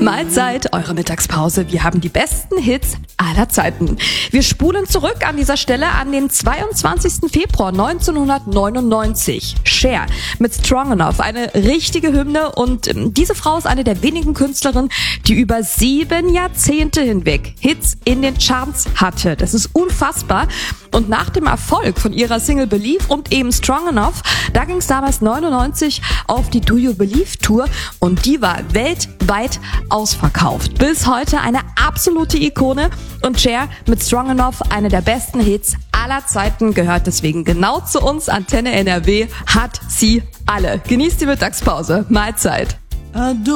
Mahlzeit, eure Mittagspause. Wir haben die besten Hits aller Zeiten. Wir spulen zurück an dieser Stelle an den 22. Februar 1999. Cher mit Strong Enough, eine richtige Hymne, und diese Frau ist eine der wenigen Künstlerinnen, die über 7 Jahrzehnte hinweg Hits in den Charts hatte. Das ist unfassbar. Und nach dem Erfolg von ihrer Single Believe und eben Strong Enough, da ging es damals 99 auf die Do You Believe Tour, und die war weltweit ausverkauft. Bis heute eine absolute Ikone, und Cher mit Strong Enough, eine der besten Hits aller Zeiten, gehört deswegen genau zu uns. Antenne NRW hat sie alle. Genießt die Mittagspause. Mahlzeit.